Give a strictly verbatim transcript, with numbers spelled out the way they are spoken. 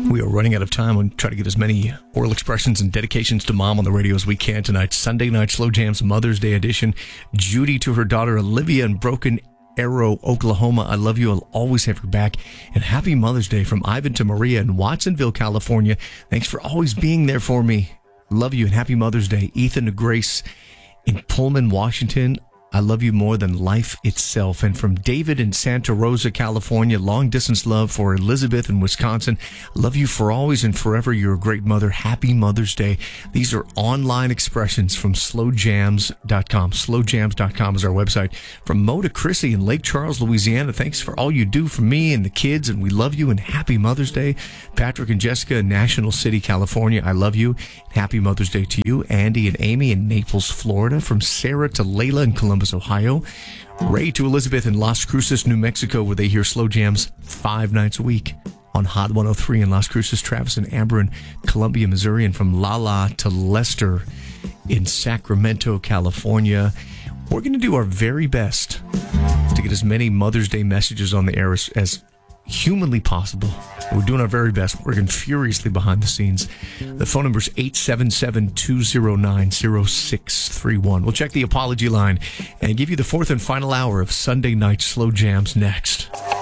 We are running out of time. We'll try to get as many oral expressions and dedications to mom on the radio as we can tonight. Sunday Night Slow Jams Mother's Day edition. Judy to her daughter Olivia in Broken Arrow, Oklahoma. I love you. I'll always have your back. And happy Mother's Day from Ivan to Maria in Watsonville, California. Thanks for always being there for me. Love you and happy Mother's Day. Ethan to Grace in Pullman, Washington. I love you more than life itself. And from David in Santa Rosa, California, long distance love for Elizabeth in Wisconsin. Love you for always and forever. You're a great mother. Happy Mother's Day. These are online expressions from slow jams dot com. slow jams dot com is our website. From Mo to Chrissy in Lake Charles, Louisiana. Thanks for all you do for me and the kids, and we love you and happy Mother's Day. Patrick and Jessica in National City, California. I love you. Happy Mother's Day to you. Andy and Amy in Naples, Florida. From Sarah to Layla in Columbus, Ohio. Ray to Elizabeth in Las Cruces, New Mexico, where they hear slow jams five nights a week on Hot one oh three in Las Cruces. Travis and Amber in Columbia, Missouri. And from Lala to Lester in Sacramento, California. We're going to do our very best to get as many Mother's Day messages on the air as, as humanly possible. We're doing our very best, working furiously behind the scenes. The phone number is eight seven seven, two oh nine, oh six three one. We'll check the apology line and give you the fourth and final hour of Sunday Night Slow Jams next.